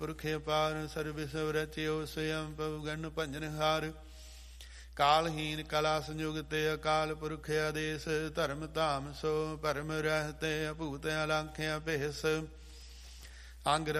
ਪੁਰਖ ਅਪਾਰ ਸਰਬਿਸ ਰਚਿਓ ਸਵਯੰ ਪਵਗਨ ਭੰਜਨਹਾਰ। ਕਾਲਹੀਨ ਕਲਾ ਸੰਯੁਗ ਤੇ ਅਕਾਲ ਪੁਰਖ ਆਦੇਸ। ਧਰਮ ਧਾਮ ਸੋ ਭਰਮ ਰਹਿਤੇ ਅਭੂਤ ਅਲੰਖ ਅਭੇਸ। ਅੰਗ